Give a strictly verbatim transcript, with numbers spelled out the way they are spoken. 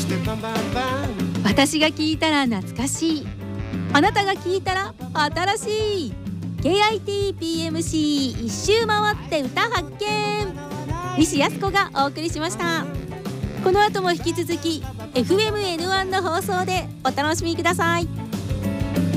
私が聞いたら懐かしい、あなたが聞いたら新しい ケーアイティーピーエムシー 一周回って歌発見、西安子がお送りしました。この後も引き続き エフエムエヌワン の放送でお楽しみください。